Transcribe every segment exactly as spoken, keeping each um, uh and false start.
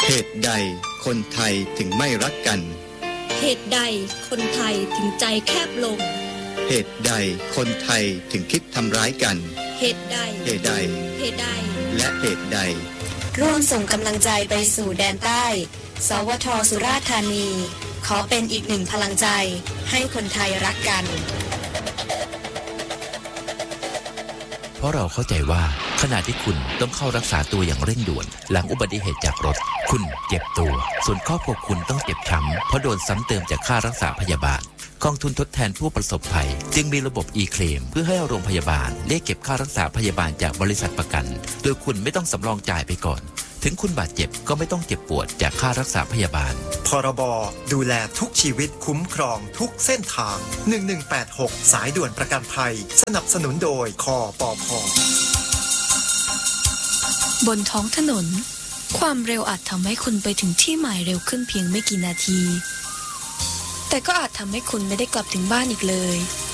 เหตุใดคนไทยถึงไม่รักกันเหตุใดคนไทยถึงใจแคบลงเหตุใดคนไทยถึงคิดทำร้ายกันเหตุใดเหตุใดเหตุใดและเหตุใดร่วมส่งกำลังใจไปสู่แดนใต้สวท.สุราษฎร์ธานีขอเป็นอีกหนึ่งพลังใจให้คนไทยรักกันเพราะเราเข้าใจว่าขณะที่คุณต้องเข้ารักษาตัวอย่างเร่งด่วนหลังอุบัติเหตุจากรถคุณเจ็บตัวส่วนครอบครัวคุณต้องเจ็บช้ำเพราะโดนซ้ำเติมจากค่ารักษาพยาบาลกองทุนทดแทนผู้ประสบภัยจึงมีระบบ e-claim เพื่อให้โรงพยาบาลเรียกเก็บค่ารักษาพยาบาลจากบริษัทประกันโดยคุณไม่ต้องสำรองจ่ายไปก่อนถึงคุณบาดเจ็บก็ไม่ต้องเจ็บปวดจากค่ารักษาพยาบาลพรบดูแลทุกชีวิตคุ้มครองทุกเส้นทางหนึ่งหนึ่งแปดหกสายด่วนประกันภัยสนับสนุนโดยคปภ. บนท้องถนนความเร็วอาจทำให้คุณไปถึงที่หมายเร็วขึ้นเพียงไม่กี่นาทีแต่ก็อาจทำให้คุณไม่ได้กลับถึงบ้านอีกเลย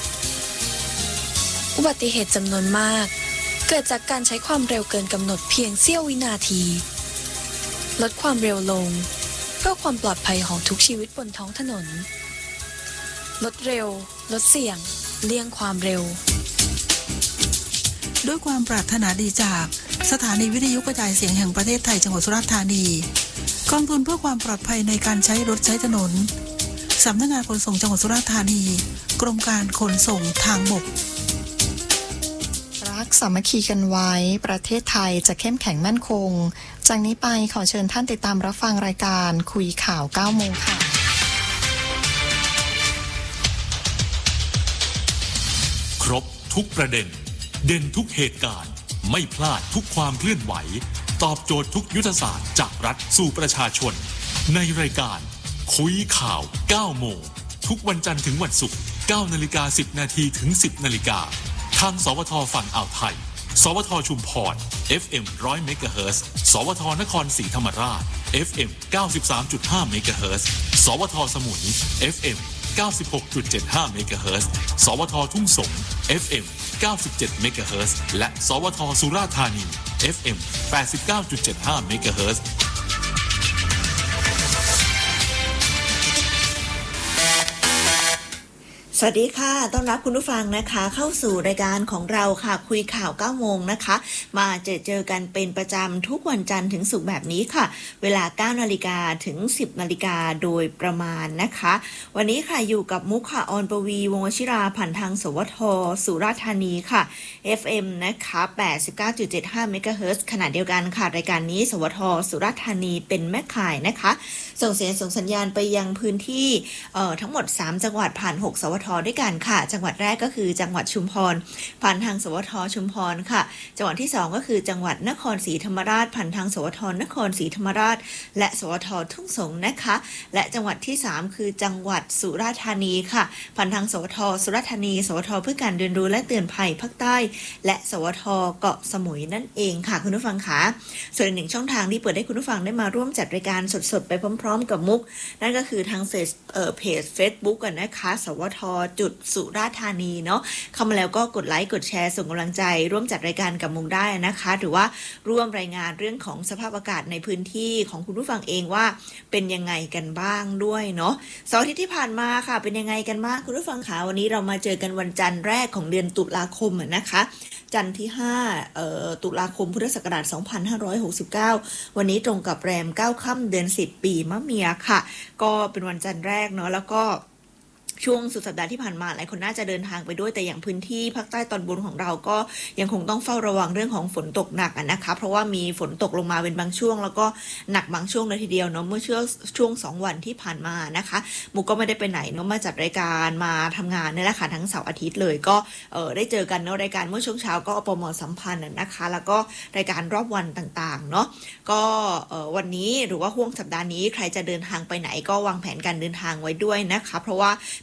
อุบัติเหตุจำนวนมากเกิดจากการใช้ความเร็วเกินกำหนดเพียงเสี้ยววินาทีลดความเร็วลงเพื่อความปลอดภัยของทุกชีวิตบนท้องถนนลดเร็วลดเสี่ยงเลี่ยงความเร็วด้วยความปรารถนาดีจากสถานีวิทยุกระจายเสียงแห่งประเทศไทยจังหวัดสุราษฎร์ธานีกองทุนเพื่อความปลอดภัยในการใช้รถใช้ถนนสำนักงานขนส่งจังหวัดสุราษฎร์ธานีกรมการขนส่งทางบกรักสามัคคีกันไว้ประเทศไทยจะเข้มแข็งมั่นคงจากนี้ไปขอเชิญท่านติดตามรับฟังรายการคุยข่าว เก้าโมงค่ะครบทุกประเด็นเด่นทุกเหตุการณ์ไม่พลาดทุกความเคลื่อนไหวตอบโจทย์ทุกยุทธศาสตร์จากรัฐสู่ประชาชนในรายการคุยข่าว เก้าโมงทุกวันจันทร์ถึงวันศุกร์ เก้านาฬิกาสิบนาทีถึง สิบนาฬิกาทางสวทฝั่งอ่าวไทยสวทชุมพร เอฟ เอ็ม หนึ่งร้อย เมกะเฮิรตซ์สวทนครศรีธรรมราช เอฟ เอ็ม เก้าสิบสามจุดห้า เมกะเฮิรตซ์สวทสมุย เอฟ เอ็ม เก้าสิบหกจุดเจ็ดห้า เมกะเฮิรตซ์สวททุ่งสง เอฟ เอ็ม เก้าสิบเจ็ด เมกะเฮิรตซ์และสวทสุราษฎร์ธานี เอฟ เอ็ม แปดสิบเก้าจุดเจ็ดห้า เมกะเฮิรตซ์สวัสดีค่ะต้อนรับคุณผู้ฟังนะคะเข้าสู่รายการของเราค่ะคุยข่าว เก้าโมงนะคะมาเจอเจอกันเป็นประจำทุกวันจันทร์ถึงศุกร์แบบนี้ค่ะเวลา เก้านาฬิกาถึง สิบนาฬิกาโดยประมาณนะคะวันนี้ค่ะอยู่กับมุกค่ะออนปวีวงศ์วชิราผ่านทางสวทสุราษฎร์ธานีค่ะ เอฟ เอ็ม นะคะ แปดสิบเก้าจุดเจ็ดห้า เมกะเฮิรตซ์ขณะเดียวกันค่ะรายการนี้สวทสุราษฎร์ธานีเป็นแม่ข่ายนะคะส่งเสียงส่งสัญญาณไปยังพื้นที่เอ่อทั้งหมดสามจังหวัดผ่านหกสวทด้วยกันค่ะจังหวัดแรกก็คือจังหวัดชุมพรผ่านทางสวทชุมพรค่ะจังหวัดที่สองก็คือจังหวัดนครศรีธรรมราชผ่านทางสวทนครศรีธรรมราชและสวททุ่งสงนะคะและจังหวัดที่สามคือจังหวัดสุราษฎร์ธานีค่ะผ่านทางสวทสุราษฎร์ธานีสวทเพื่อการเรียนรู้และเตือนภัยภาคใต้และสวทเกาะสมุยนั่นเองค่ะคุณผู้ฟังคะส่วนอีกหนึ่งช่องทางที่เปิดให้คุณผู้ฟังได้มาร่วมจัดรายการสดๆไปพร้อมๆกับมุกนั่นก็คือทางเฟซเอ่อเพจ Facebook กันนะคะสวทจุดสุราษฎร์ธานีเนาะเข้ามาแล้วก็กดไลค์กดแชร์ส่งกำลังใจร่วมจัดรายการกับมุกได้นะคะหรือว่าร่วมรายงานเรื่องของสภาพอากาศในพื้นที่ของคุณผู้ฟังเองว่าเป็นยังไงกันบ้างด้วยเนาะเสาร์อาทิตย์ที่ผ่านมาค่ะเป็นยังไงกันบ้างคุณผู้ฟังคะวันนี้เรามาเจอกันวันจันทร์แรกของเดือนตุลาคมนะคะจันทร์ที่ห้าเอ่อตุลาคมพุทธศักราชสองพันห้าร้อยหกสิบเก้าวันนี้ตรงกับแรมเก้าค่ำเดือนสิบปีมะเมียค่ะก็เป็นวันจันทร์แรกเนาะแล้วก็ช่วงสุดสัปดาห์ที่ผ่านมาหลายคนน่าจะเดินทางไปด้วยแต่อย่างพื้นที่ภาคใต้ตอนบนของเราก็ยังคงต้องเฝ้าระวังเรื่องของฝนตกหนักนะคะเพราะว่ามีฝนตกลงมาเป็นบางช่วงแล้วก็หนักบางช่วงเลยทีเดียวเนาะเมื่อช่วงช่วงสองวันที่ผ่านมานะคะมุกก็ไม่ได้ไปไหนเนาะมาจัดรายการมาทำงานนี่แหละค่ะทั้งเสาร์อาทิตย์เลยก็เออได้เจอกันเนาะรายการเมื่อช่วงเช้าก็อปม.สัมพันธ์นะคะแล้วก็รายการรอบวันต่างๆเนาะก็เออวันนี้หรือว่าห่วงสัปดาห์นี้ใครจะเดินทางไปไหนก็วางแผนการเดินทางไว้ด้วยนะคะเพราะว่า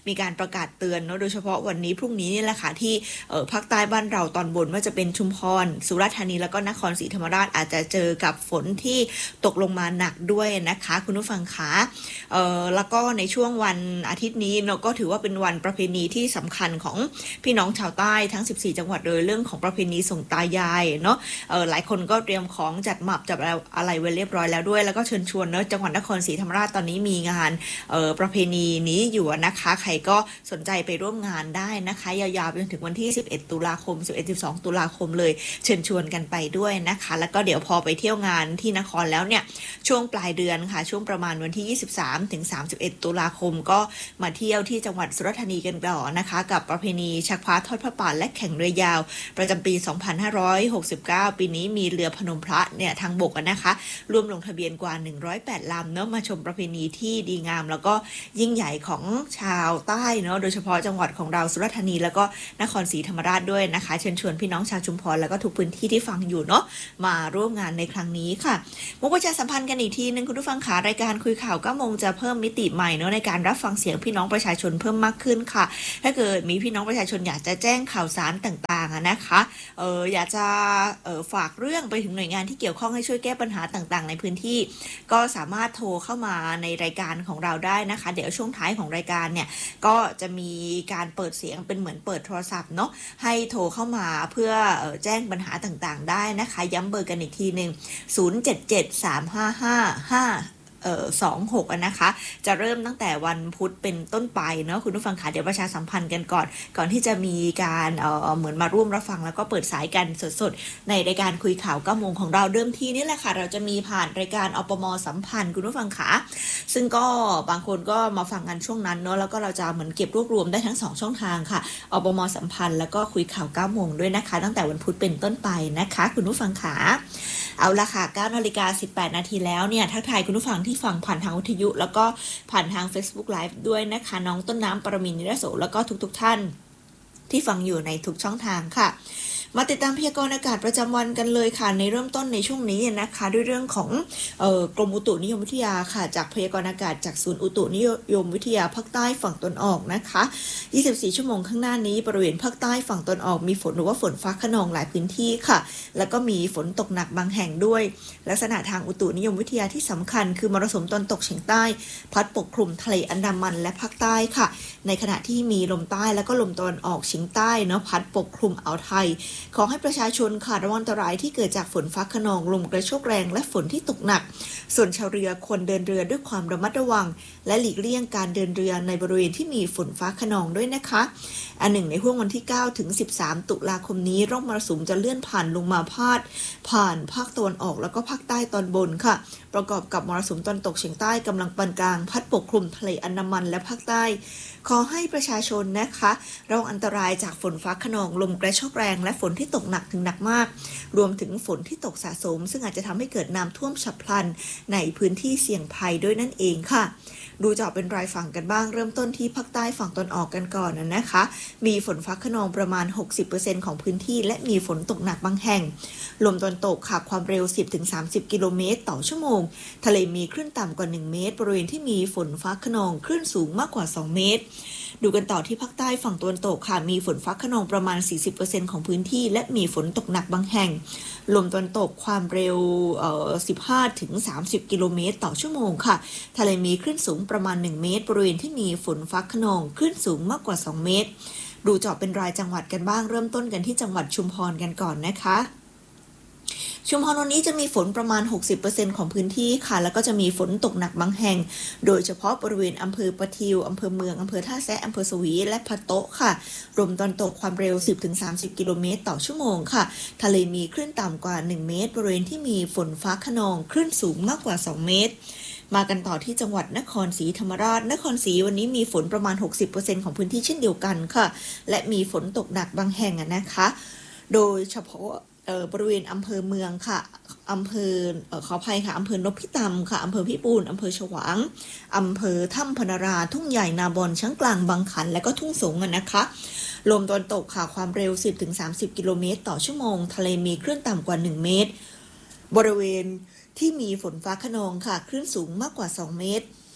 มีการประกาศเตือนเนาะโดยเฉพาะวันนี้พรุ่งนี้นี่แหละค่ะที่เอ่อภาคใต้บ้านเราตอนบนว่าจะเป็นชุมพรสุราษฎร์ธานีแล้วก็นครศรีธรรมราชอาจจะเจอกับฝนที่ตกลงมาหนักด้วยนะคะคุณผู้ฟังคะเอ่อแล้วก็ในช่วงวันอาทิตย์นี้เนาะก็ถือว่าเป็นวันประเพณีที่สำคัญของพี่น้องชาวใต้ทั้งสิบสี่จังหวัดโดยเรื่องของประเพณีส่งตายายเนาะเออหลายคนก็เตรียมของจัดหมับจัดอะไรไว้เรียบร้อยแล้วด้วยแล้วก็เชิญชวนเนาะจังหวัดนครศรีธรรมราชตอนนี้มีงานเออประเพณีนี้อยู่นะคะใครก็สนใจไปร่วมงานได้นะคะยาวๆไปจนถึงวันที่สิบเอ็ดตุลาคม สิบเอ็ด สิบสอง ตุลาคมเลยเชิญชวนกันไปด้วยนะคะแล้วก็เดี๋ยวพอไปเที่ยวงานที่นครแล้วเนี่ยช่วงปลายเดือนค่ะช่วงประมาณวันที่ยี่สิบสามถึงสามสิบเอ็ดตุลาคมก็มาเที่ยวที่จังหวัดสุราษฎร์ธานีกันต่อนะคะกับประเพณีชักพระทอดพระป่าและแข่งเรือยาวประจำปีสองพันห้าร้อยหกสิบเก้าปีนี้มีเรือพนมพระเนี่ยทางบกนะคะรวมลงทะเบียนกว่าหนึ่งร้อยแปดลำเนาะมาชมประเพณีที่ดีงามแล้วก็ยิ่งใหญ่ของชาวใต้เนาะโดยเฉพาะจังหวัดของเราสุราษฎร์ธานีแล้วก็นครศรีธรรมราชด้วยนะคะเชิญชวนพี่น้องชาวชุมพรแล้วก็ทุกพื้นที่ที่ฟังอยู่เนาะมาร่วมงานในครั้งนี้ค่ะมุกประชาสัมพันธ์กันอีกทีนึงคุณผู้ฟังขารายการคุยข่าวเก้าโมงจะเพิ่มมิติใหม่เนาะในการรับฟังเสียงพี่น้องประชาชนเพิ่มมากขึ้นค่ะถ้าเกิดมีพี่น้องประชาชนอยากจะแจ้งข่าวสารต่างๆนะคะเอออยากจะเออฝากเรื่องไปถึงหน่วยงานที่เกี่ยวข้องให้ช่วยแก้ปัญหาต่างๆในพื้นที่ก็สามารถโทรเข้ามาในรายการของเราได้นะคะเดี๋ยวช่วงท้ายของรายการเนี่ยก็จะมีการเปิดเสียงเป็นเหมือนเปิดโทรศัพท์เนาะให้โทรเข้ามาเพื่อเออแจ้งปัญหาต่างๆได้นะคะย้ำเบอร์กันอีกทีนึงศูนย์ เจ็ด เจ็ด สาม ห้า ห้า ห้าเอ่อสองหกนะคะจะเริ่มตั้งแต่วันพุธเป็นต้นไปเนาะคุณผู้ฟังค่ะเดี๋ยวประชาสัมพันธ์กันก่อนก่อนที่จะมีการเอ่อเหมือนมาร่วมรับฟังแล้วก็เปิดสายกันสดๆในรายการคุยข่าวเก้าโมงของเราเดิมทีนี่แหละค่ะเราจะมีผ่านรายการอปม.สัมพันธ์คุณผู้ฟังค่ะซึ่งก็บางคนก็มาฟังกันช่วงนั้นเนาะแล้วก็เราจะเหมือนเก็บรวบรวมได้ทั้งสองช่องทางค่ะอปม.สัมพันธ์แล้วก็คุยข่าวเก้าโมงด้วยนะคะตั้งแต่วันพุธเป็นต้นไปนะคะคุณผู้ฟังค่ะเอาละค่ะ เก้านาฬิกาสิบแปดนาทีแล้วเนี่ยทักทายคุณผู้ฟังที่ฟังผ่านทางวิทยุแล้วก็ผ่านทาง Facebook Live ด้วยนะคะน้องต้นน้ำปรมินทร์นิรโสแล้วก็ทุกๆท่านที่ฟังอยู่ในทุกช่องทางค่ะมาติดตามพยากรณ์อากาศประจำวันกันเลยค่ะในเริ่มต้นในช่วงนี้นะคะด้วยเรื่องของเอ่อกรมอุตุนิยมวิทยาค่ะจากพยากรณ์อากาศจากศูนย์อุตุนิยมวิทยาภาคใต้ฝั่งตะวันออกนะคะยี่สิบสี่ชั่วโมงข้างหน้านี้บริเวณภาคใต้ฝั่งตะวันออกมีฝนหรือว่าฝนฟ้าคะนองหลายพื้นที่ค่ะแล้วก็มีฝนตกหนักบางแห่งด้วยลักษณะทางอุตุนิยมวิทยาที่สำคัญคือมรสุมตะวันตกเฉียงใต้พัดปกคลุมทะเลอันดามันและภาคใต้ค่ะในขณะที่มีลมใต้แล้วก็ลมตะวันออกเฉียงใต้เนาะพัดปกคลุมอ่าวไทยขอให้ประชาชนค่ะระวังอันตรายที่เกิดจากฝนฟ้าคะนองลมกระโชกแรงและฝนที่ตกหนักส่วนชาวเรือควรเดินเรือด้วยความระมัดระวังและหลีกเลี่ยงการเดินเรือในบริเวณที่มีฝนฟ้าคะนองด้วยนะคะอันหนึ่งในห้วงวันที่เก้าถึงสิบสามตุลาคมนี้ร่องมรสุมจะเลื่อนผ่านลงมาพาดผ่านภาคตะวันออกแล้วก็ภาคใต้ตอนบนค่ะประกอบกับมรสุมตะวันตกเฉียงใต้กำลังปานกลางพัดปกคลุมทะเลอันดามันและภาคใต้ขอให้ประชาชนนะคะระวังอันตรายจากฝนฟ้าคะนองลมกระโชกแรงและฝนที่ตกหนักถึงหนักมากรวมถึงฝนที่ตกสะสมซึ่งอาจจะทำให้เกิดน้ำท่วมฉับพลันในพื้นที่เสี่ยงภัยด้วยนั่นเองค่ะดูเจาะเป็นรายฝั่งกันบ้างเริ่มต้นที่ภาคใต้ฝั่งตะวันออกกันก่อนนะคะมีฝนฟ้าคะนองประมาณ หกสิบเปอร์เซ็นต์ ของพื้นที่และมีฝนตกหนักบางแห่งลมตะวันตกค่ะความเร็ว สิบถึงสามสิบ กิโลเมตรต่อชั่วโมงทะเลมีคลื่นต่ำกว่าหนึ่งเมตรบริเวณที่มีฝนฟ้าคะนองคลื่นสูงมากกว่าสองเมตรดูกันต่อที่ภาคใต้ฝั่งตะวันตกค่ะมีฝนฟ้าคะนองประมาณ สี่สิบเปอร์เซ็นต์ ของพื้นที่และมีฝนตกหนักบางแห่งลมตะวันตกความเร็วเอ่อ สิบห้าถึงสามสิบ กิโลเมตรต่อชั่วโมงค่ะทะเลมีคลื่นสูงประมาณหนึ่งเมตรบริเวณที่มีฝนฟ้าคะนองคลื่นสูงมากกว่าสองเมตรดูเจาะเป็นรายจังหวัดกันบ้างเริ่มต้นกันที่จังหวัดชุมพรกันก่อนนะคะชุมพรวันนี้จะมีฝนประมาณ หกสิบเปอร์เซ็นต์ ของพื้นที่ค่ะแล้วก็จะมีฝนตกหนักบางแห่งโดยเฉพาะบริเวณอำเภอปะทิวอำเภอเมืองอำเภอท่าแซะอำเภอสวีและพะโต๊ะค่ะลมตะวันตกความเร็ว สิบถึงสามสิบ กิโลเมตรต่อชั่วโมงค่ะทะเลมีคลื่นต่ำกว่าหนึ่งเมตรบริเวณที่มีฝนฟ้าคะนองคลื่นสูงมากกว่าสองเมตรมากันต่อที่จังหวัดนครศรีธรรมราชนครศรีวันนี้มีฝนประมาณ หกสิบเปอร์เซ็นต์ ของพื้นที่เช่นเดียวกันค่ะและมีฝนตกหนักบางแห่งนะคะโดยเฉพาะบริเวณอำเภอเมืองค่ะอำเภอขออภัยค่ะอำเภอนพิตำค่ะอำเภอพิบูลอำเภอฉวางอำเภอถ้ำพนาราทุ่งใหญ่นาบอนช้างกลางบางขันและก็ทุ่งสงนะคะลมตะวันตกค่ะความเร็ว สิบถึงสามสิบ กิโลเมตรต่อชั่วโมงทะเลมีคลื่นต่ำกว่าหนึ่งเมตรบริเวณที่มีฝนฟ้าคะนองค่ะคลื่นสูงมากกว่าสองเมตร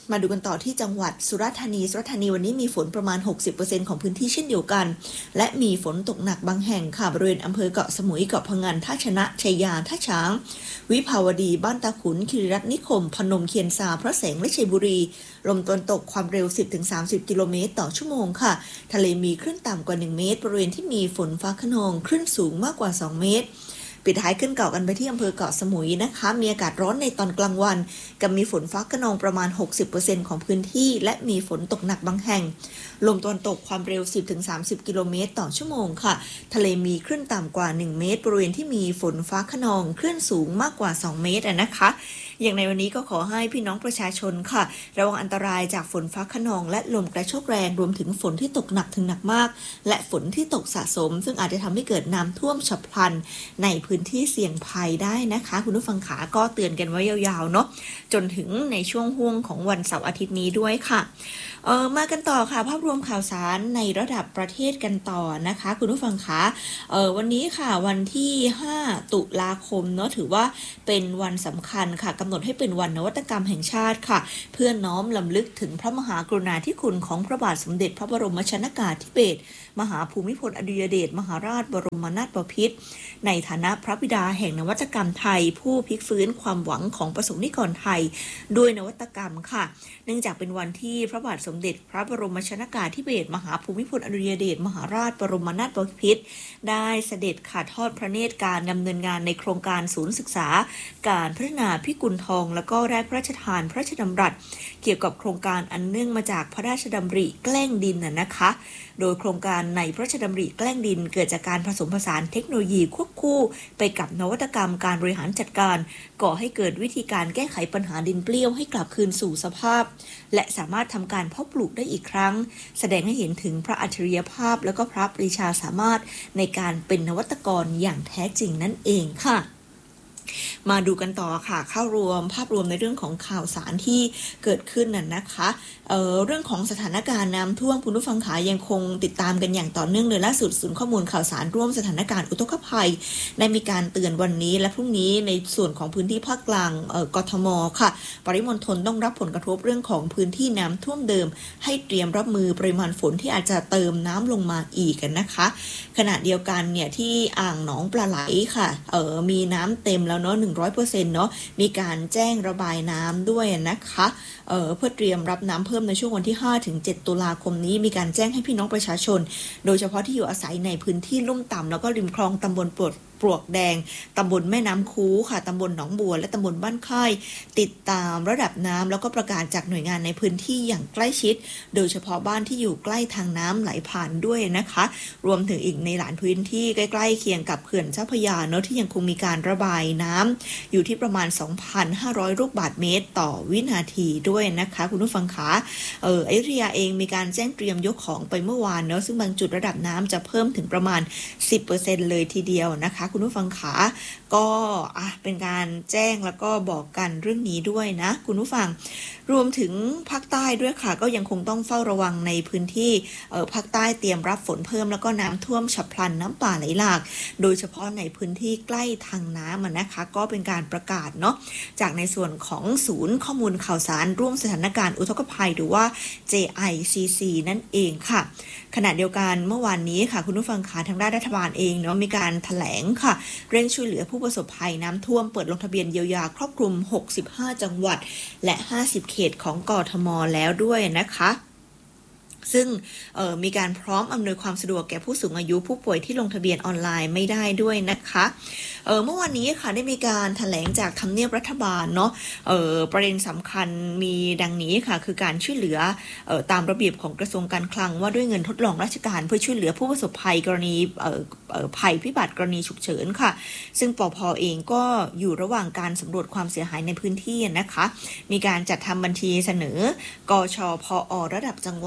มาดูกันต่อที่จังหวัดสุราษฎร์ธานีสุราษฎร์ธานีวันนี้มีฝนประมาณ หกสิบเปอร์เซ็นต์ ของพื้นที่เช่นเดียวกันและมีฝนตกหนักบางแห่งค่ะบริเวณอำเภอเกาะสมุยเกาะพะงันท่าชนะชัยยาท่าช้างวิภาวดีบ้านตาขุนคีรีรัตน์นิคมพนมเคียนซาพระแสงและชัยบุรีลมตะวันตกความเร็ว สิบถึงสามสิบ กิโลเมตรต่อชั่วโมงค่ะทะเลมีคลื่นต่ำกว่าหนึ่งเมตรบริเวณที่มีฝนฟ้าคะนองคลื่นสูงมากกว่าสองเมตรปิดท้ายขึ้นเกาะกันไปที่อำเภอเกาะสมุยนะคะมีอากาศร้อนในตอนกลางวันกับมีฝนฟ้าคะนองประมาณ หกสิบเปอร์เซ็นต์ ของพื้นที่และมีฝนตกหนักบางแห่งลมตะวันตกความเร็ว สิบถึงสามสิบ กิโลเมตรต่อชั่วโมงค่ะทะเลมีคลื่นต่ำกว่าหนึ่งเมตรบริเวณที่มีฝนฟ้าคะนองคลื่นสูงมากกว่าสองเมตรนะคะอย่างในวันนี้ก็ขอให้พี่น้องประชาชนค่ะระวังอันตรายจากฝนฟ้าคะนองและลมกระโชกแรงรวมถึงฝนที่ตกหนักถึงหนักมากและฝนที่ตกสะสมซึ่งอาจจะทำให้เกิดน้ำท่วมฉับพลันในพื้นที่เสี่ยงภัยได้นะคะคุณผู้ฟังขาก็เตือนกันไว้ยาวๆเนาะจนถึงในช่วงห่วงของวันเสาร์อาทิตย์นี้ด้วยค่ะเออมากันต่อค่ะภาพรวมข่าวสารในระดับประเทศกันต่อนะคะคุณผู้ฟังคะเออวันนี้ค่ะวันที่ห้าตุลาคมเนาะถือว่าเป็นวันสำคัญค่ะกำหนดให้เป็นวันนวัตกรรมแห่งชาติค่ะเพื่อน้อมรำลึกถึงพระมหากรุณาธิคุณของพระบาทสมเด็จพระบรมชนกาธิเบศรมหาภูมิพลอดุลยเดชมหาราชบรมนาถบพิตรในฐานะพระบิดาแห่งนวัตกรรมไทยผู้พลิกฟื้นความหวังของประสบนิกรไทยด้วยนวัตกรรมค่ะเนื่องจากเป็นวันที่พระบาทสมเด็จพระบรมชนกาธิเบศรมหาภูมิพลอดุลยเดชมหาราชบรมนาถบพิตรได้เสด็จขาทอดพระเนตรการดำเนินงานในโครงการศูนย์ศึกษาการพัฒนาพิกุลทองและก็แรกพระราชทานพระราชดำรัสเกี่ยวกับโครงการอันเนื่องมาจากพระราชดำริแกล้งดินน่ะนะคะโดยโครงการในพระราชดำริแกล้งดินเกิดจากการผสมผสานเทคโนโลยีควบคู่ไปกับนวัตกรรมการบริหารจัดการก่อให้เกิดวิธีการแก้ไขปัญหาดินเปรี้ยวให้กลับคืนสู่สภาพและสามารถทำการเพาะปลูกได้อีกครั้งแสดงให้เห็นถึงพระอัจฉริยภาพและก็พระปรีชาสามารถในการเป็นนวัตกรอย่างแท้จริงนั่นเองค่ะมาดูกันต่อค่ะเข้ารวมภาพรวมในเรื่องของข่าวสารที่เกิดขึ้นน่ะนะคะเอ่อเรื่องของสถานการณ์น้ำท่วมคุณผู้ฟังขายังคงติดตามกันอย่างต่อเนื่องเลยล่าสุดศูนย์ข้อมูลข่าวสารร่วมสถานการณ์อุทกภัยได้มีการเตือนวันนี้และพรุ่งนี้ในส่วนของพื้นที่ภาคกลางเอ่อกทมค่ะปริมณฑลต้องรับผลกระทบเรื่องของพื้นที่น้ำท่วมเดิมให้เตรียมรับมือปริมาณฝนที่อาจจะเติมน้ำลงมาอีกกันนะคะขณะเดียวกันเนี่ยที่อ่างหนองปลาไหลค่ะเอ่อมีน้ำเต็มแล้วเนาะ หนึ่งร้อยเปอร์เซ็นต์ เนาะมีการแจ้งระบายน้ำด้วยนะคะเอ่อเพื่อเตรียมรับน้ำเพิ่มในช่วงวันที่ ห้าถึงเจ็ด ตุลาคมนี้มีการแจ้งให้พี่น้องประชาชนโดยเฉพาะที่อยู่อาศัยในพื้นที่ลุ่มต่ำแล้วก็ริมคลองตำบลปลวกปลวกแดงตำบลแม่น้ำคูค่ะตำบลหนองบัวและตำบลบ้านค่ายติดตามระดับน้ำแล้วก็ประกาศจากหน่วยงานในพื้นที่อย่างใกล้ชิดโดยเฉพาะบ้านที่อยู่ใกล้ทางน้ำไหลผ่านด้วยนะคะรวมถึงอีกในหลายพื้นที่ใกล้ๆเคียงกับเขื่อนเจ้าพระยาเนาะที่ยังคงมีการระบายน้ำอยู่ที่ประมาณ สองพันห้าร้อย ลูกบาศก์เมตรต่อวินาทีด้วยนะคะคุณผู้ฟังคะเอออยุธยาเองมีการแจ้งเตรียมยกของไปเมื่อวานเนาะซึ่งบางจุดระดับน้ำจะเพิ่มถึงประมาณ สิบเปอร์เซ็นต์ เลยทีเดียวนะคะคุณผู้ฟังขาก็อ่ะเป็นการแจ้งแล้วก็บอกกันเรื่องนี้ด้วยนะคุณผู้ฟังรวมถึงภาคใต้ด้วยค่ะก็ยังคงต้องเฝ้าระวังในพื้นที่เอ่อภาคใต้เตรียมรับฝนเพิ่มแล้วก็น้ำท่วมฉับพลันน้ำป่าไหลหลากโดยเฉพาะในพื้นที่ใกล้ทางน้ำนะคะก็เป็นการประกาศเนาะจากในส่วนของศูนย์ข้อมูลข่าวสารร่วมสถานการณ์อุทกภัยหรือว่า เจ ไอ ซี ซี นั่นเองค่ะขณะเดียวกันเมื่อวานนี้ค่ะคุณผู้ฟังคะทางด้านรัฐบาลเองเนาะมีการแถลงค่ะเร่งช่วยเหลือผู้ประสบภัยน้ำท่วมเปิดลงทะเบียนเยียวยาครอบคลุมหกสิบห้าจังหวัดและห้าสิบเขตของกทมแล้วด้วยนะคะซึ่งมีการพร้อมอำนวยความสะดวกแก่ผู้สูงอายุผู้ป่วยที่ลงทะเบียนออนไลน์ไม่ได้ด้วยนะคะเ, เมื่อวันนี้ค่ะได้มีการแถลงจากทำเนียบรัฐบาลเนาะประเด็นสำคัญมีดังนี้ค่ะคือการช่วยเหลือตามระเบียบของกระทรวงการคลังว่าด้วยเงินทดลองราชการเพื่อช่วยเหลือผู้ประสบภัยกรณีภัยพิบัติกรณีฉุกเฉินค่ะซึ่งปภ.เองก็อยู่ระหว่างการสำรวจความเสียหายในพื้นที่นะคะมีการจัดทำบัญชีเสนอกชพอระดับจังหวัดค่ะ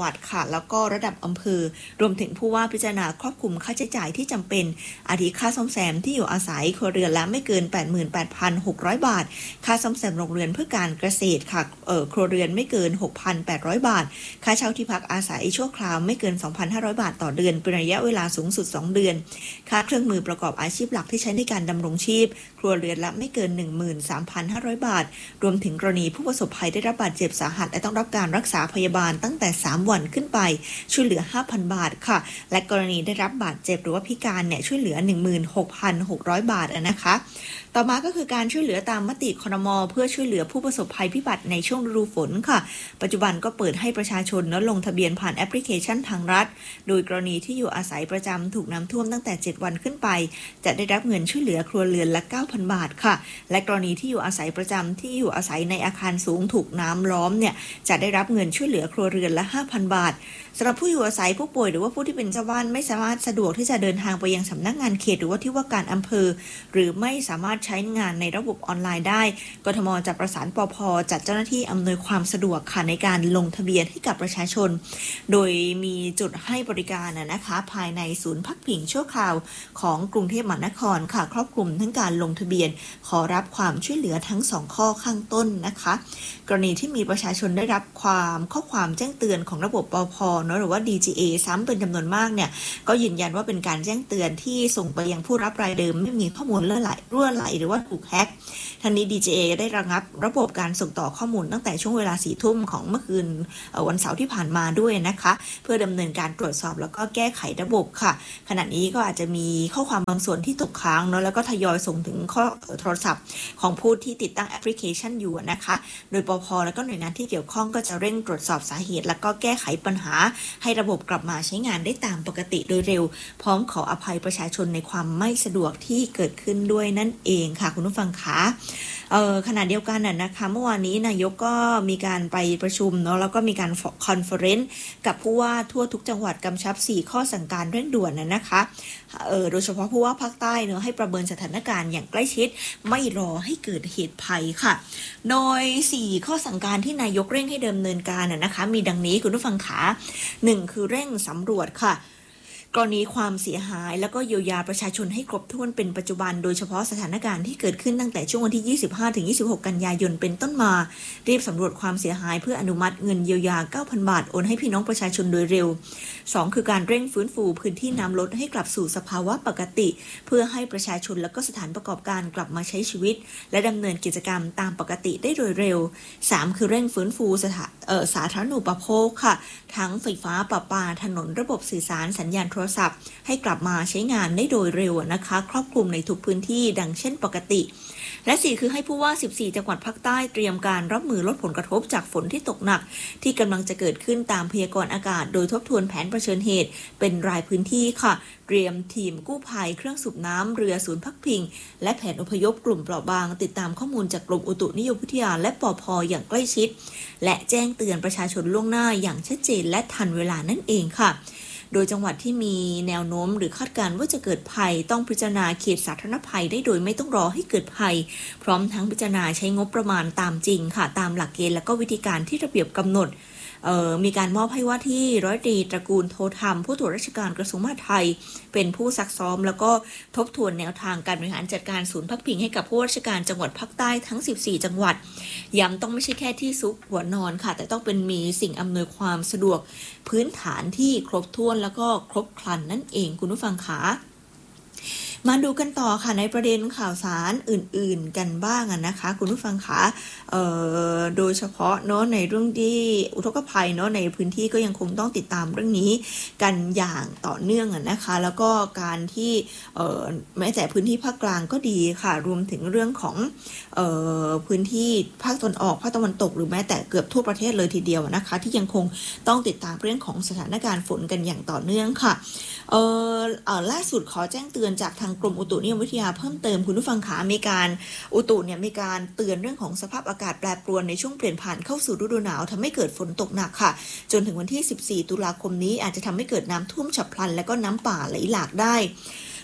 แล้วก็ระดับอำเภอรวมถึงผู้ว่าพิจารณาครอบคลุมค่าใช้จ่ายที่จำเป็นอาทิค่าซ่อมแซมที่อยู่อาศัยครัวเรือนละไม่เกิน แปดหมื่นแปดพันหกร้อย บาทค่าซ่อมแซมโรงเรือนเพื่อการเกษตรค่ะเอ่อครัวเรือนไม่เกิน หกพันแปดร้อย บาทค่าเช่าที่พักอาศัยชั่วคราวไม่เกิน สองพันห้าร้อย บาทต่อเดือนเป็นระยะเวลาสูงสุดสองเดือนค่าเครื่องมือประกอบอาชีพหลักที่ใช้ในการดำรงชีพครัวเรือนละไม่เกิน หนึ่งหมื่นสามพันห้าร้อย บาทรวมถึงกรณีผู้ประสบภัยได้รับบาดเจ็บสาหัสและต้องรับการรักษาพยาบาลตั้งแต่สามวันขึ้นไปช่วยเหลือ ห้าพัน บาทค่ะและกรณีได้รับบาดเจ็บหรือว่าพิการเนี่ยช่วยเหลือ หนึ่งหมื่นหกพันหกร้อย บาทนะคะต่อมาก็คือการช่วยเหลือตามมติครม.เพื่อช่วยเหลือผู้ประสบภัยพิบัติในช่วงฤดูฝนค่ะปัจจุบันก็เปิดให้ประชาชนนั้นลงทะเบียนผ่านแอปพลิเคชันทางรัฐโดยกรณีที่อยู่อาศัยประจำถูกน้ำท่วมตั้งแต่เจ็ดวันขึ้นไปจะได้รับเงินช่วยเหลือครัวเรือนละ เก้าพัน บาทค่ะและกรณีที่อยู่อาศัยประจำที่อยู่อาศัยในอาคารสูงถูกน้ำล้อมเนี่ยจะได้รับเงินช่วยเหลือครัวเรือนละ ห้าพัน บาทสำหรับผู้อยู่อาศัยผู้ป่วยหรือว่าผู้ที่เป็นชาวบ้านไม่สามารถสะดวกที่จะเดินทางไปยังสำนักงานเขตหรือว่าที่ว่าการอำเภอหรือไม่สามารถใช้งานในระบบออนไลน์ได้กทม.จะประสานปภ.จัดเจ้าหน้าที่อำนวยความสะดวกค่ะในการลงทะเบียนให้กับประชาชนโดยมีจุดให้บริการนะคะภายในศูนย์พักพิงชั่วคราวของกรุงเทพมหานครค่ะครอบคลุมทั้งการลงทะเบียนขอรับความช่วยเหลือทั้งสองข้อข้างต้นนะคะกรณีที่มีประชาชนได้รับความข้อความแจ้งเตือนของระบบปภ.เนาะหรือว่า ดี จี เอ ซ้ำเป็นจำนวนมากเนี่ยก็ยืนยันว่าเป็นการแจ้งเตือนที่ส่งไปยังผู้รับรายเดิมไม่มีข้อมูลรั่วไหลรั่วไหลหรือว่าถูกแฮ็กทั้งนี้ ดี จี เอ ได้ระงับระบบการส่งต่อข้อมูลตั้งแต่ช่วงเวลาสี่ทุ่มของเมื่อคืนวันเสาร์ที่ผ่านมาด้วยนะคะเพื่อดำเนินการตรวจสอบแล้วก็แก้ไขระบบค่ะขณะนี้ก็อาจจะมีข้อความบางส่วนที่ตกค้างเนาะแล้วก็ทยอยส่งถึงข้อโทรศัพท์ของผู้ที่ติดตั้งแอปพลิเคชันอยู่นะคะโดยปภ.และก็หน่วยงานที่เกี่ยวข้องก็จะเร่งตรวจสอบสาเหตุแล้วก็แก้ไขปัญหาให้ระบบกลับมาใช้งานได้ตามปกติโดยเร็วพร้อมขออภัยประชาชนในความไม่สะดวกที่เกิดขึ้นด้วยนั่นเองค่ะคุณผู้ฟังคะเอ่อขณะเดียวกันน่ะนะคะเมื่อวานนี้นายกก็มีการไปประชุมเนาะแล้วก็มีการคอนเฟอเรนซ์กับผู้ว่าทั่วทุกจังหวัดกำชับสี่ข้อสั่งการเร่งด่วนน่ะนะคะเอ่อโดยเฉพาะผู้ว่าภาคใต้เนาะให้ประเมินสถานการณ์อย่างใกล้ชิดไม่รอให้เกิดเหตุภัยค่ะโดยสี่ข้อสั่งการที่นายกเร่งให้ดำเนินการน่ะนะคะมีดังนี้คุณผู้ฟังขาหนึ่งคือเร่งสำรวจค่ะกรณีความเสียหายแล้วก็เยียวยาประชาชนให้ครบถ้วนเป็นปัจจุบันโดยเฉพาะสถานการณ์ที่เกิดขึ้นตั้งแต่ช่วงวันที่ ยี่สิบห้าถึงยี่สิบหก กันยายนเป็นต้นมารีบสำรวจความเสียหายเพื่ออนุมัติเงินเยียวยา เก้าพัน บาทโอนให้พี่น้องประชาชนโดยเร็วสองคือการเร่งฟื้นฟูพื้นที่น้ำลดให้กลับสู่สภาวะปกติเพื่อให้ประชาชนและก็สถานประกอบการกลับมาใช้ชีวิตและดำเนินกิจกรรมตามปกติได้โดยเร็วสามคือเร่งฟื้นฟูสถาเอ่อสาธารณูปโภคค่ะทั้งไฟฟ้าประปาถนนระบบสื่อสารสัญญาณโทรศัพท์ให้กลับมาใช้งานได้โดยเร็วนะคะครอบคลุมในทุกพื้นที่ดังเช่นปกติและสี่คือให้ผู้ว่าสิบสี่จังหวัดภาคใต้เตรียมการรับมือลดผลกระทบจากฝนที่ตกหนักที่กำลังจะเกิดขึ้นตามพยากรณ์อากาศโดยทบทวนแผนเผชิญเหตุเป็นรายพื้นที่ค่ะเตรียมทีมกู้ภัยเครื่องสูบน้ำเรือศูนย์พักพิงและแผนอพยพกลุ่มเปราะบางติดตามข้อมูลจากกรมอุตุนิยมวิทยาและปภ.อย่างใกล้ชิดและแจ้งเตือนประชาชนล่วงหน้าอย่างชัดเจนและทันเวลานั่นเองค่ะโดยจังหวัดที่มีแนวโน้มหรือคาดการณ์ว่าจะเกิดภัยต้องพิจารณาเขตสาธารณภัยได้โดยไม่ต้องรอให้เกิดภัยพร้อมทั้งพิจารณาใช้งบประมาณตามจริงค่ะตามหลักเกณฑ์และก็วิธีการที่ระเบียบกำหนดมีการมอบให้ว่าที่ร้อยตรีตระกูลโทธรรมผู้ตรวจราชการกระทรวงมหาดไทยเป็นผู้ซักซ้อมแล้วก็ทบทวนแนวทางการบริหารจัดการศูนย์พักพิงให้กับผู้ราชการจังหวัดภาคใต้ทั้งสิบสี่จังหวัดย้ำต้องไม่ใช่แค่ที่ซุกหัวนอนค่ะแต่ต้องเป็นมีสิ่งอำนวยความสะดวกพื้นฐานที่ครบถ้วนแล้วก็ครบครันนั่นเองคุณผู้ฟังคะมาดูกันต่อค่ะในประเด็นข่าวสารอื่นๆกันบ้างนะคะคุณผู้ฟังคะเอ่อโดยเฉพาะเนาะในเรื่องที่อุทกภัยเนาะในพื้นที่ก็ยังคงต้องติดตามเรื่องนี้กันอย่างต่อเนื่องนะคะแล้วก็การที่เอ่อแม้แต่พื้นที่ภาคกลางก็ดีค่ะรวมถึงเรื่องของเอ่อพื้นที่ภาคตะวันออกภาคตะวันตกหรือแม้แต่เกือบทั่วประเทศเลยทีเดียวนะคะที่ยังคงต้องติดตามเรื่องของสถานการณ์ฝนกันอย่างต่อเนื่องค่ะเอ่อเอ่อล่าสุดขอแจ้งเตือนจากทางกรมอุตุนิยมวิทยาเพิ่มเติมคุณผู้ฟังขามีการอุตุเนี่ยมีการเตือนเรื่องของสภาพอากาศแปรปรวนในช่วงเปลี่ยนผ่านเข้าสู่ฤดูหนาวทำให้เกิดฝนตกหนักค่ะจนถึงวันที่สิบสี่ตุลาคมนี้อาจจะทำให้เกิดน้ำท่วมฉับพลันและก็น้ำป่าไหลหลากได้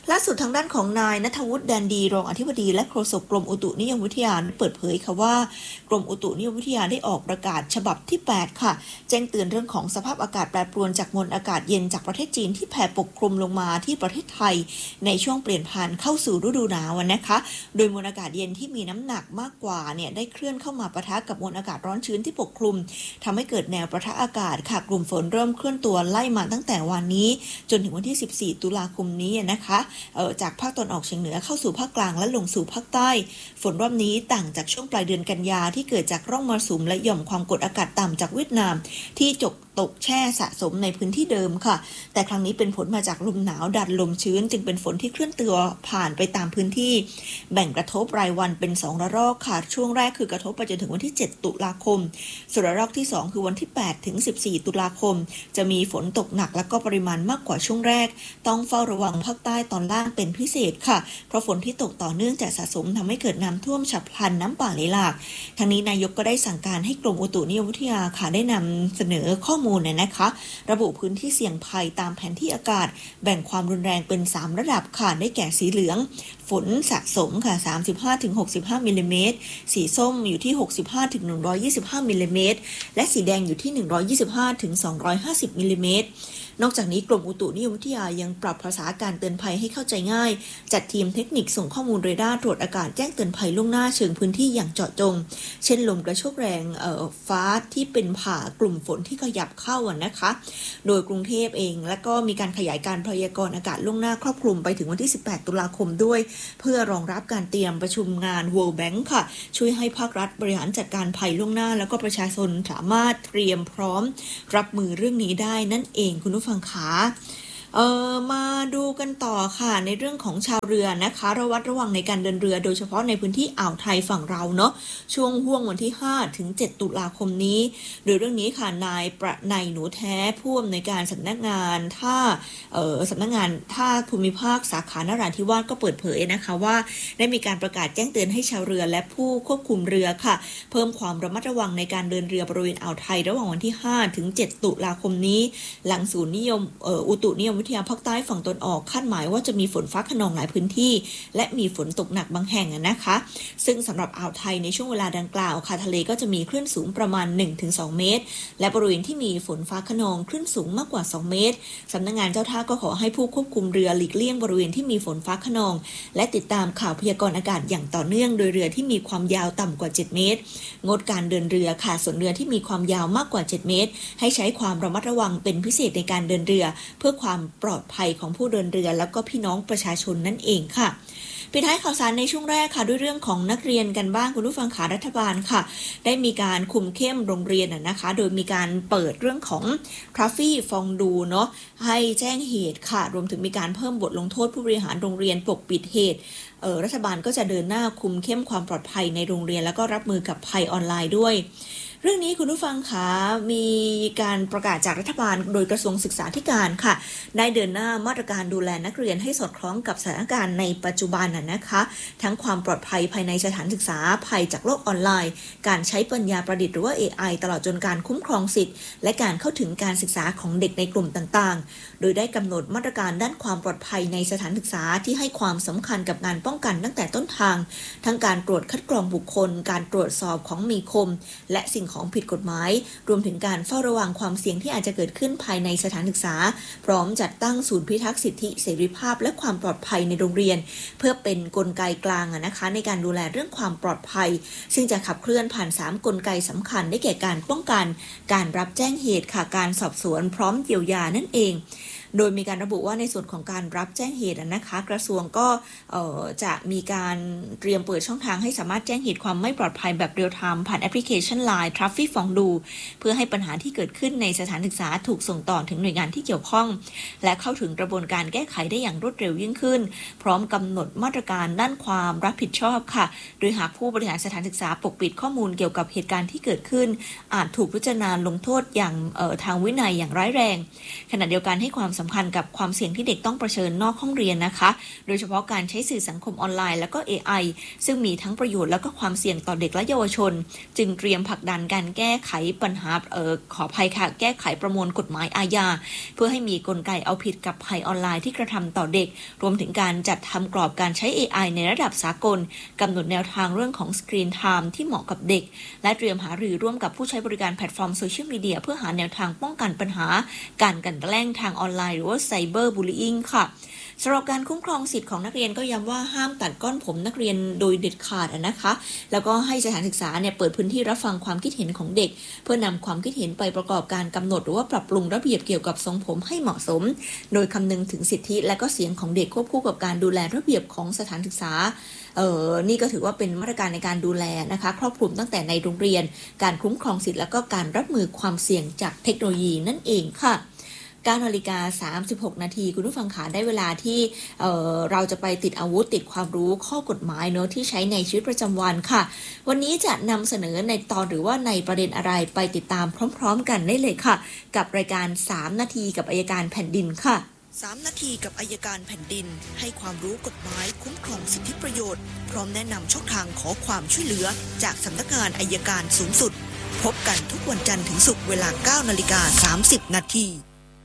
ล่าสุดทางด้านของนายณัฐวุฒิแดนดีรองอธิบดีและโฆษกกรมอุตุนิยมวิทยาเปิดเผยค่ะว่ากรมอุตุนิยมวิทยาได้ออกประกาศฉบับที่แปดค่ะแจ้งเตือนเรื่องของสภาพอากาศแปรปรวนจากมวลอากาศเย็นจากประเทศจีนที่แผ่ปกคลุมลงมาที่ประเทศไทยในช่วงเปลี่ยนผ่านเข้าสู่ฤดูหนาวนะคะโดยมวลอากาศเย็นที่มีน้ำหนักมากกว่าเนี่ยได้เคลื่อนเข้ามาปะทะกับมวลอากาศร้อนชื้นที่ปกคลุมทำให้เกิดแนวปะทะอากาศค่ะกลุ่มฝนเริ่มเคลื่อนตัวไล่มาตั้งแต่วันนี้จนถึงวันที่สิบสี่ตุลาคมนี้นะคะเอ่อจากภาคตะวันออกเฉียงเหนือเข้าสู่ภาคกลางและลงสู่ภาคใต้ฝนรอบนี้ต่างจากช่วงปลายเดือนกันยาที่เกิดจากร่องมรสุมและหย่อมความกดอากาศต่ำจากเวียดนามที่จกตกแช่สะสมในพื้นที่เดิมค่ะแต่ครั้งนี้เป็นผลมาจากลมหนาวดันลมชื้นจึงเป็นฝนที่เคลื่อนตัวผ่านไปตามพื้นที่แบ่งกระทบรายวันเป็นสองระลอกค่ะช่วงแรกคือกระทบไปจนถึงวันที่เจ็ดตุลาคมส่วนระลอกที่สองคือวันที่แปดถึงสิบสี่ตุลาคมจะมีฝนตกหนักและก็ปริมาณมากกว่าช่วงแรกต้องเฝ้าระวังภาคใต้ตอนล่างเป็นพิเศษค่ะเพราะฝนที่ตกต่อเนื่องจะสะสมทำให้เกิดน้ำท่วมฉับพลันน้ำป่าไหลหลากทางนี้นายกก็ได้สั่งการให้กรมอุตุนิยมวิทยาค่ะได้นำเสนอข้อมูลเนี่ยนะคะระบุพื้นที่เสี่ยงภัยตามแผนที่อากาศแบ่งความรุนแรงเป็นสามระดับค่ะได้แก่สีเหลืองฝนสะสมค่ะ สามสิบห้าถึงหกสิบห้า มิลลิเมตรสีส้มอยู่ที่ หกสิบห้าถึงหนึ่งร้อยยี่สิบห้า มิลลิเมตรและสีแดงอยู่ที่ หนึ่งร้อยยี่สิบห้าถึงสองร้อยห้าสิบ มิลลิเมตรนอกจากนี้กรมอุตุนิยมวิทยายังปรับภาษาการเตือนภัยให้เข้าใจง่ายจัดทีมเทคนิคส่งข้อมูลเรดาร์ตรวจอากาศแจ้งเตือนภัยล่วงหน้าเชิงพื้นที่อย่างเจาะจงเช่นลมกระโชกแรงเอ่อฟ้าที่เป็นผ่ากลุ่มฝนที่ขยับเข้าอ่ะนะคะโดยกรุงเทพเองและก็มีการขยายการพยากรณ์อากาศล่วงหน้าครอบคลุมไปถึงวันที่สิบแปดตุลาคมด้วยเพื่อรองรับการเตรียมประชุมงาน World Bank ค่ะช่วยให้ภาครัฐบริหารจัดการภัยล่วงหน้าแล้วก็ประชาชนสามารถเตรียมพร้อมรับมือเรื่องนี้ได้นั่นเองคุณผู้ฟังคะเออมาดูกันต่อค่ะในเรื่องของชาวเรือนะคะระวัดระวังในการเดินเรือโดยเฉพาะในพื้นที่อ่าวไทยฝั่งเราเนาะช่วงห่วงวันที่ห้าถึงเจ็ดตุลาคมนี้โดยเรื่องนี้ค่ะนายประนัยหนูแท้ผู้อำนวยการสำนักงานท่าเอ่อสำนักงานท่าภูมิภาคสาขานราธิวาสก็เปิดเผยนะคะว่าได้มีการประกาศแจ้งเตือนให้ชาวเรือและผู้ควบคุมเรือค่ะเพิ่มความระมัดระวังในการเดินเรือบริเวณอ่าวไทยระหว่างวันที่ห้าถึงเจ็ดตุลาคมนี้หลังศูนย์นิยมเอ่ออุตุนิยมวิทยาภาคใต้ฝั่งตะวันออกคาดหมายว่าจะมีฝนฟ้าคะนองหลายพื้นที่และมีฝนตกหนักบางแห่งนะคะซึ่งสำหรับอ่าวไทยในช่วงเวลาดังกล่าวค่ะทะเลก็จะมีคลื่นสูงประมาณ หนึ่งถึงสอง เมตรและบริเวณที่มีฝนฟ้าคะนองคลื่นสูงมากกว่าสองเมตรสำนักงานเจ้าท่าก็ขอให้ผู้ควบคุมเรือหลีกเลี่ยงบริเวณที่มีฝนฟ้าคะนองและติดตามข่าวพยากรณ์อากาศอย่างต่อเนื่องโดยเรือที่มีความยาวต่ำกว่าเจ็ดเมตรงดการเดินเรือค่ะส่วนเรือที่มีความยาวมากกว่าเจ็ดเมตรให้ใช้ความระมัดระวังเป็นพิเศษในการเดินเรือเพื่อความปลอดภัยของผู้เดินเรือแล้วก็พี่น้องประชาชนนั่นเองค่ะปิดท้ายข่าวสารในช่วงแรกค่ะด้วยเรื่องของนักเรียนกันบ้างคุณผู้ฟังขารัฐบาลค่ะได้มีการคุมเข้มโรงเรียนนะคะโดยมีการเปิดเรื่องของทราฟฟี่ฟองดูเนาะให้แจ้งเหตุค่ะรวมถึงมีการเพิ่มบทลงโทษผู้บริหารโรงเรียนปกปิดเหตุเอ่อรัฐบาลก็จะเดินหน้าคุมเข้มความปลอดภัยในโรงเรียนแล้วก็รับมือกับภัยออนไลน์ด้วยเรื่องนี้คุณผู้ฟังคะมีการประกาศจากรัฐบาลโดยกระทรวงศึกษาธิการค่ะได้เดินหน้ามาตรการดูแลนักเรียนให้สอดคล้องกับสถานการณ์ในปัจจุบันน่ะนะคะทั้งความปลอดภัยภายในสถานศึกษาภัยจากโลกออนไลน์การใช้ปัญญาประดิษฐ์หรือว่า เอ ไอ ตลอดจนการคุ้มครองสิทธิ์และการเข้าถึงการศึกษาของเด็กในกลุ่มต่างๆโดยได้กำหนดมาตรการด้านความปลอดภัยในสถานศึกษาที่ให้ความสำคัญกับงานป้องกันตั้งแต่ต้นทางทั้งการตรวจคัดกรองบุคคลการตรวจสอบของมีคมและสิ่งของผิดกฎหมายรวมถึงการเฝ้าระวังความเสี่ยงที่อาจจะเกิดขึ้นภายในสถานศึกษาพร้อมจัดตั้งศูนย์พิทักษ์สิทธิเสรีภาพและความปลอดภัยในโรงเรียนเพื่อเป็นกลไกกลางนะคะในการดูแลเรื่องความปลอดภัยซึ่งจะขับเคลื่อนผ่านสามกลไกสำคัญได้แก่การป้องกันการรับแจ้งเหตุค่ะการสอบสวนพร้อมเยียวยานั่นเองโดยมีการระบุว่าในส่วนของการรับแจ้งเหตุนะคะกระทรวงก็จะมีการเตรียมเปิดช่องทางให้สามารถแจ้งเหตุความไม่ปลอดภัยแบบเรียลไทม์ผ่านแอปพลิเคชัน ไลน์ Traffic ฟองดูเพื่อให้ปัญหาที่เกิดขึ้นในสถานศึกษาถูกส่งต่อถึงหน่วยงานที่เกี่ยวข้องและเข้าถึงกระบวนการแก้ไขได้อย่างรวดเร็วยิ่งขึ้นพร้อมกำหนดมาตรการด้านความรับผิดชอบค่ะโดยหากผู้บริหารสถานศึกษาปกปิดข้อมูลเกี่ยวกับเหตุการณ์ที่เกิดขึ้นอาจถูกพิจารณาลงโทษอย่างทางวินัยอย่างร้ายแรงขณะเดียวกันให้ความสำคัญกับความเสี่ยงที่เด็กต้องเผชิญนอกห้องเรียนนะคะโดยเฉพาะการใช้สื่อสังคมออนไลน์แล้วก็ เอ ไอ ซึ่งมีทั้งประโยชน์แล้วก็ความเสี่ยงต่อเด็กและเยาวชนจึงเตรียมผลักดันการแก้ไขปัญหาเอ่อขออภัยค่ะแก้ไขประมวลกฎหมายอาญาเพื่อให้มีกลไกเอาผิดกับภัยออนไลน์ที่กระทำต่อเด็กรวมถึงการจัดทำกรอบการใช้ เอ ไอ ในระดับสากลกำหนดแนวทางเรื่องของ Screen Time ที่เหมาะกับเด็กและเตรียมหารือร่วมกับผู้ใช้บริการแพลตฟอร์มโซเชียลมีเดียเพื่อหาแนวทางป้องกันปัญหาการกลั่นแกล้งทางออนไลน์หรือว่าไซเบอร์บูลลี่ค่ะสำหรับการคุ้มครองสิทธิ์ของนักเรียนก็ย้ำว่าห้ามตัดก้อนผมนักเรียนโดยเด็ดขาดนะคะแล้วก็ให้สถานศึกษาเนี่ยเปิดพื้นที่รับฟังความคิดเห็นของเด็กเพื่อนำความคิดเห็นไปประกอบการกำหนดหรือว่าปรับปรุงระเบียบเกี่ยวกับทรงผมให้เหมาะสมโดยคำนึงถึงสิทธิและก็เสียงของเด็กควบคู่กับการดูแลระเบียบของสถานศึกษาเออนี่ก็ถือว่าเป็นมาตรการในการดูแลนะคะครอบคลุมตั้งแต่ในโรงเรียนการคุ้มครองสิทธิและก็การรับมือความเสี่ยงจากเทคโนโลยีนั่นเองค่ะเก้านาฬิกาสามสิบหกนาทีคุณผู้ฟังขาได้เวลาที่เอ่อเราจะไปติดอาวุธติดความรู้ข้อกฎหมายเนอะที่ใช้ในชีวิตประจำวันค่ะวันนี้จะนำเสนอในตอนหรือว่าในประเด็นอะไรไปติดตามพร้อมๆกันได้เลยค่ะกับรายการสามนาทีกับอัยการแผ่นดินค่ะสามนาทีกับอัยการแผ่นดินให้ความรู้กฎหมายคุ้มครองสิทธิประโยชน์พร้อมแนะนำช่องทางขอความช่วยเหลือจากสำนักงานอัยการสูงสุดพบกันทุกวันจันทร์ถึงศุกร์เวลา เก้านาฬิกาสามสิบนาที